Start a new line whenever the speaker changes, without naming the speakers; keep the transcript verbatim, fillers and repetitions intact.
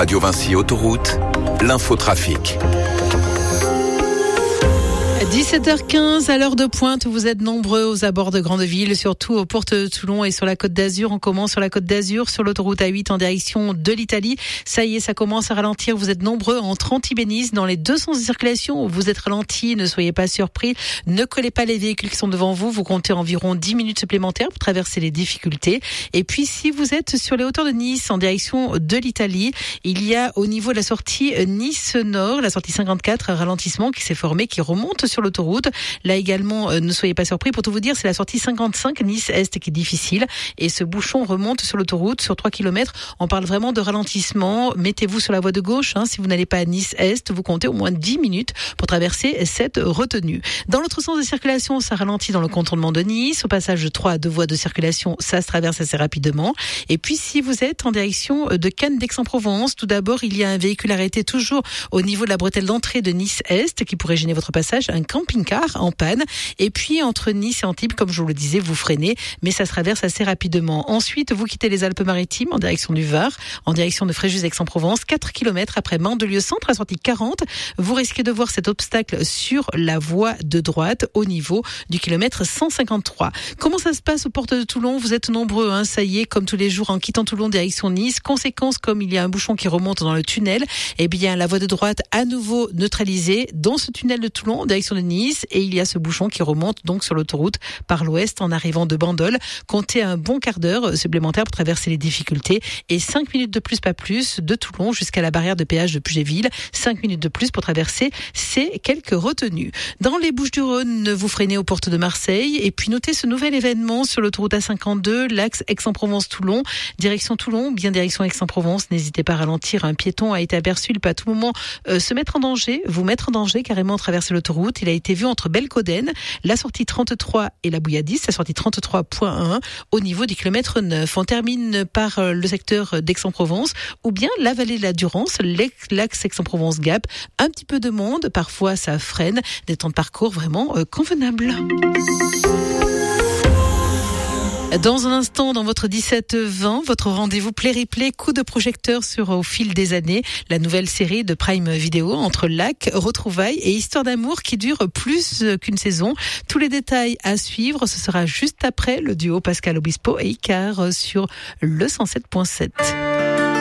Radio Vinci Autoroute, l'infotrafic.
dix-sept heures quinze, à l'heure de pointe, vous êtes nombreux aux abords de grandes villes, surtout aux portes de Toulon et sur la Côte d'Azur. On commence sur la Côte d'Azur, sur l'autoroute A huit en direction de l'Italie. Ça y est, ça commence à ralentir. Vous êtes nombreux entre Antibénice, dans les deux sens de circulation. Vous êtes ralentis, ne soyez pas surpris. Ne collez pas les véhicules qui sont devant vous. Vous comptez environ dix minutes supplémentaires pour traverser les difficultés. Et puis, si vous êtes sur les hauteurs de Nice, en direction de l'Italie, il y a au niveau de la sortie Nice Nord, la sortie cinquante-quatre, un ralentissement qui s'est formé, qui remonte sur l'autoroute. Là également, euh, ne soyez pas surpris. Pour tout vous dire, c'est la sortie cinquante-cinq Nice-Est qui est difficile. Et ce bouchon remonte sur l'autoroute sur trois kilomètres. On parle vraiment de ralentissement. Mettez-vous sur la voie de gauche. Hein. Si vous n'allez pas à Nice-Est, vous comptez au moins dix minutes pour traverser cette retenue. Dans l'autre sens de circulation, ça ralentit dans le contournement de Nice. Au passage de trois à deux voies de circulation, ça se traverse assez rapidement. Et puis, si vous êtes en direction de Cannes d'Aix-en-Provence, tout d'abord, il y a un véhicule arrêté toujours au niveau de la bretelle d'entrée de Nice-Est qui pourrait gêner votre passage. Un camping-car en panne. Et puis, entre Nice et Antibes, comme je vous le disais, vous freinez, mais ça se traverse assez rapidement. Ensuite, vous quittez les Alpes-Maritimes en direction du Var, en direction de Fréjus-Aix-en-Provence, quatre kilomètres après Mandelieu-Centre, à sortie quarante. Vous risquez de voir cet obstacle sur la voie de droite au niveau du kilomètre cent cinquante-trois. Comment ça se passe aux portes de Toulon? Vous êtes nombreux, hein, ça y est, comme tous les jours, en quittant Toulon, direction Nice. Conséquence, comme il y a un bouchon qui remonte dans le tunnel, eh bien, la voie de droite à nouveau neutralisée dans ce tunnel de Toulon, en direction de Nice, et il y a ce bouchon qui remonte donc sur l'autoroute par l'ouest en arrivant de Bandol. Comptez un bon quart d'heure supplémentaire pour traverser les difficultés et cinq minutes de plus, pas plus, de Toulon jusqu'à la barrière de péage de Pugéville. cinq minutes de plus pour traverser ces quelques retenues. Dans les Bouches-du-Rhône, vous freinez aux portes de Marseille et puis notez ce nouvel événement sur l'autoroute A cinquante-deux, l'axe Aix-en-Provence-Toulon, direction Toulon, bien direction Aix-en-Provence. N'hésitez pas à ralentir. Un piéton a été aperçu. Il peut à tout moment euh, se mettre en danger, vous mettre en danger carrément traverser l'autoroute. Il a été vu entre Belcoden, la sortie trente-trois et la Bouilladis, la sortie trente-trois point un au niveau du kilomètre neuf. On termine par le secteur d'Aix-en-Provence ou bien la vallée de la Durance, l'axe Aix-en-Provence-Gap. Un petit peu de monde, parfois ça freine, des temps de parcours vraiment euh, convenables. Dans un instant, dans votre dix-sept vingt, votre rendez-vous play-replay, coup de projecteur sur Au fil des années, la nouvelle série de Prime Video entre lac, retrouvailles et histoire d'amour qui dure plus qu'une saison. Tous les détails à suivre, ce sera juste après le duo Pascal Obispo et Icar sur le cent sept point sept.